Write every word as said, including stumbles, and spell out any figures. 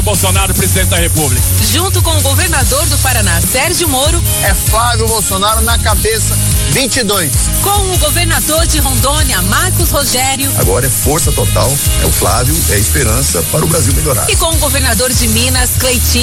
Bolsonaro, presidente da República. Junto com o governador do Paraná, Sérgio Moro, é Flávio Bolsonaro na cabeça, vinte e dois. Com o governador de Rondônia, Marcos Rogério. Agora é força total, é o Flávio, é esperança para o Brasil melhorar. E com o governador de Minas, Cleitinho.